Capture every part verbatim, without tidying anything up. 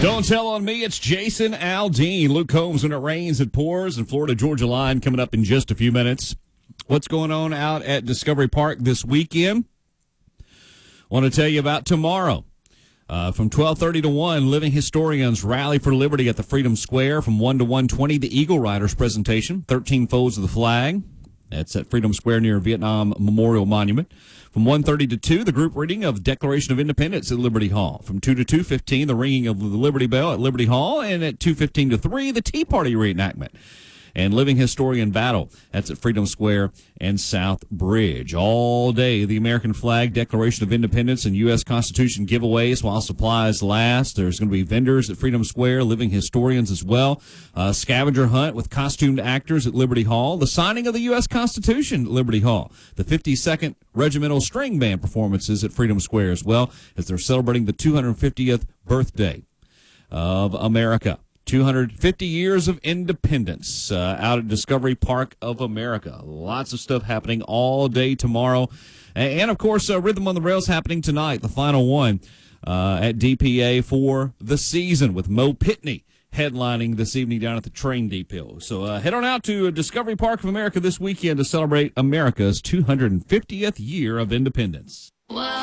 Don't tell on me, it's Jason Aldean. Luke Combs when it rains, it pours, and Florida-Georgia line coming up in just a few minutes. What's going on out at Discovery Park this weekend? Want to tell you about tomorrow. Uh, from twelve thirty to one, Living Historians Rally for Liberty at the Freedom Square. From one to one twenty, the Eagle Riders presentation, thirteen Folds of the Flag. That's at Freedom Square near Vietnam Memorial Monument. From one thirty to two, the group reading of Declaration of Independence at Liberty Hall. From two to two fifteen, the ringing of the Liberty Bell at Liberty Hall. And at two fifteen to three, the Tea Party reenactment. And Living Historian Battle. That's at Freedom Square and South Bridge. All day, the American flag, Declaration of Independence, and U S Constitution giveaways while supplies last. There's going to be vendors at Freedom Square, Living Historians as well. Uh, scavenger hunt with costumed actors at Liberty Hall. The signing of the U S Constitution at Liberty Hall. The fifty-second Regimental String Band performances at Freedom Square as well, as they're celebrating the two hundred fiftieth birthday of America. two hundred fifty years of independence uh, out at Discovery Park of America. Lots of stuff happening all day tomorrow. And, and of course, uh, Rhythm on the Rails happening tonight, the final one uh, at D P A for the season with Mo Pitney headlining this evening down at the train depot. So uh, head on out to Discovery Park of America this weekend to celebrate America's two hundred fiftieth year of independence.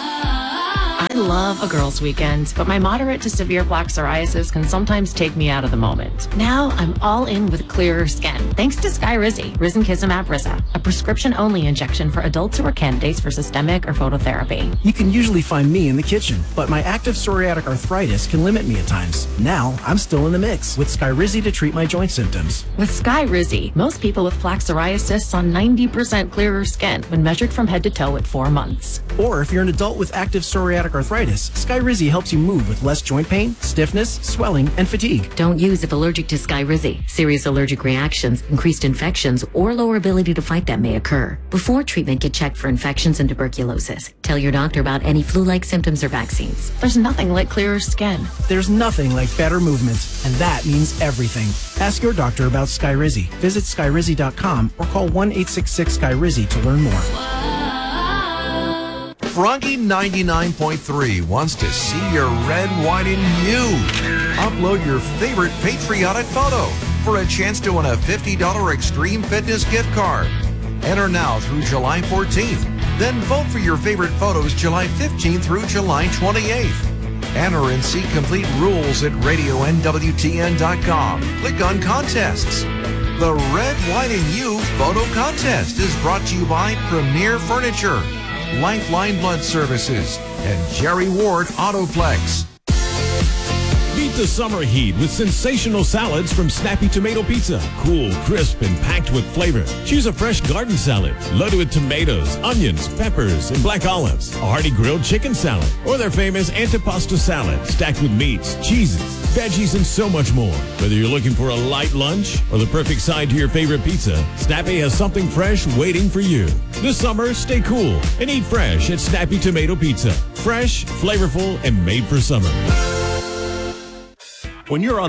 I love a girls' weekend, but my moderate to severe plaque psoriasis can sometimes take me out of the moment. Now I'm all in with clearer skin, thanks to Skyrizi, Risankizumab Risa, a prescription-only injection for adults who are candidates for systemic or phototherapy. You can usually find me in the kitchen, but my active psoriatic arthritis can limit me at times. Now I'm still in the mix with Skyrizi to treat my joint symptoms. With Skyrizi, most people with plaque psoriasis saw ninety percent clearer skin when measured from head to toe at four months. Or if you're an adult with active psoriatic arthritis, Skyrizi helps you move with less joint pain, stiffness, swelling, and fatigue. Don't use if allergic to Skyrizi. Serious allergic reactions, increased infections, or lower ability to fight them may occur. Before treatment, get checked for infections and tuberculosis. Tell your doctor about any flu-like symptoms or vaccines. There's nothing like clearer skin. There's nothing like better movement, and that means everything. Ask your doctor about Skyrizi. Visit Skyrizi dot com or call one eight six six Skyrizi to learn more. Froggy ninety-nine point three wants to see your red, white, and you. Upload your favorite patriotic photo for a chance to win a fifty dollars Extreme Fitness gift card. Enter now through July fourteenth. Then vote for your favorite photos July fifteenth through July twenty-eighth. Enter and see complete rules at radio N W T N dot com. Click on Contests. The Red, White, and You Photo Contest is brought to you by Premier Furniture, Lifeline Blood Services, and Jerry Ward Autoplex. Beat the summer heat with sensational salads from Snappy Tomato Pizza. Cool, crisp, and packed with flavor. Choose a fresh garden salad loaded with tomatoes, onions, peppers, and black olives. A hearty grilled chicken salad, or their famous antipasto salad stacked with meats, cheeses, veggies, and so much more. Whether you're looking for a light lunch or the perfect side to your favorite pizza, Snappy has something fresh waiting for you. This summer, stay cool and eat fresh at Snappy Tomato Pizza. Fresh, flavorful, and made for summer. When you're on